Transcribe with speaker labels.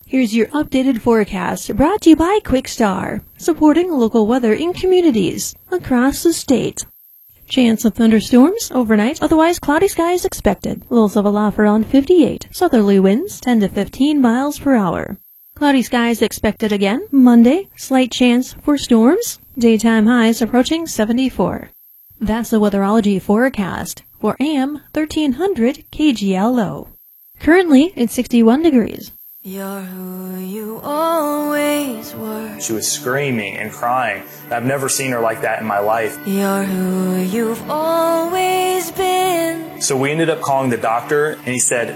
Speaker 1: Here's your updated forecast, brought to you by QuickStar, supporting local weather in communities across the state. Chance of thunderstorms overnight, otherwise cloudy skies expected. Lows of a low around 58. Southerly winds 10 to 15 miles per hour. Cloudy skies expected again Monday. Slight chance for storms. Daytime highs approaching 74. That's the weatherology forecast for AM 1300 KGLO. Currently, it's 61 degrees.
Speaker 2: You're who you always were.
Speaker 3: She was screaming and crying. I've never seen her like that in my life.
Speaker 2: You're who you've always been.
Speaker 3: So we ended up calling the doctor, and he said,